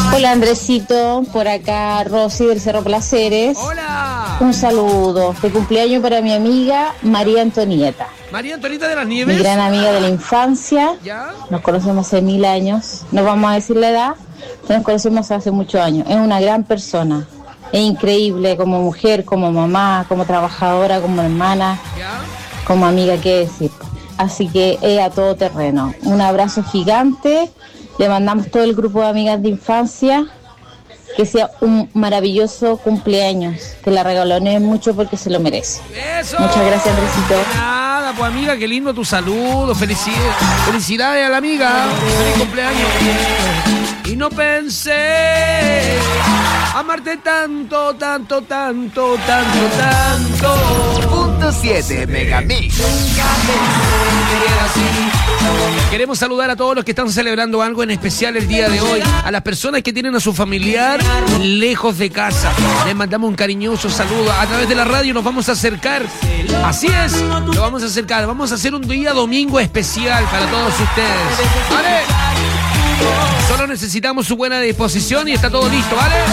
Hola Andresito, por acá Rosy del Cerro Placeres. Hola. Un saludo de cumpleaños para mi amiga María Antonieta. María Antonieta de las Nieves. Mi gran amiga de la infancia. ¿Ya? Nos conocemos hace 1000 años. No vamos a decir la edad, pero nos conocemos hace muchos años. Es una gran persona. Es increíble como mujer, como mamá, como trabajadora, como hermana, ¿Ya? como amiga, qué decir. Así que es a todo terreno. Un abrazo gigante. Le mandamos todo el grupo de amigas de infancia. Que sea un maravilloso cumpleaños. Que la regaloneen mucho porque se lo merece. ¡Eso! Muchas gracias, Andresito. Nada, pues amiga, qué lindo tu saludo. Felicidades a la amiga. Feliz cumpleaños. Y no pensé amarte tanto, tanto, tanto, tanto, tanto. Punto 7 Megamix. Queremos saludar a todos los que están celebrando algo en especial el día de hoy. A las personas que tienen a su familiar lejos de casa. Les mandamos un cariñoso saludo. A través de la radio nos vamos a acercar. Así es, lo vamos a acercar. Vamos a hacer un día domingo especial para todos ustedes. ¿Vale? Solo necesitamos su buena disposición y está todo listo, ¿vale?